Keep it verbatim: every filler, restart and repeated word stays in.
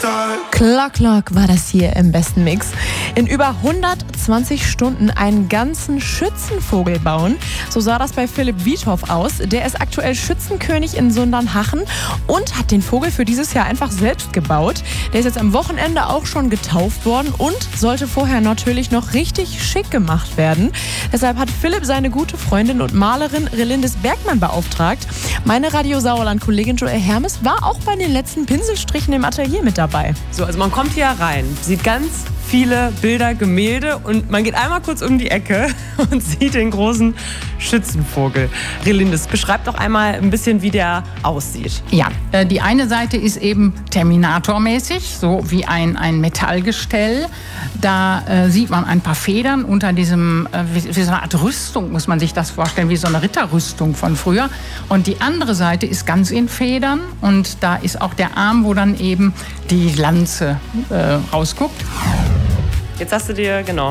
Clock Clock war das hier im besten Mix. In über hundertzwanzig Stunden einen ganzen Schützenvogel bauen. So sah das bei Philipp Wiethoff aus. Der ist aktuell Schützenkönig in Sundernhachen und hat den Vogel für dieses Jahr einfach selbst gebaut. Der ist jetzt am Wochenende auch schon getauft worden und sollte vorher natürlich noch richtig schick gemacht werden. Deshalb hat Philipp seine gute Freundin und Malerin Relindis Bergmann beauftragt. Meine Radio Sauerland-Kollegin Joel Hermes war auch bei den letzten Pinselstrichen im Atelier mit dabei. So, also man kommt hier rein, sieht ganz viele Bilder, Gemälde und man geht einmal kurz um die Ecke und sieht den großen Schützenvogel. Relindis, beschreib doch einmal ein bisschen, wie der aussieht. Ja, äh, die eine Seite ist eben Terminator-mäßig, so wie ein, ein Metallgestell. Da äh, sieht man ein paar Federn unter diesem, äh, wie, wie so eine Art Rüstung, muss man sich das vorstellen, wie so eine Ritterrüstung von früher. Und die andere Seite ist ganz in Federn und da ist auch der Arm, wo dann eben die Lanze äh, rausguckt. Jetzt hast du dir, genau,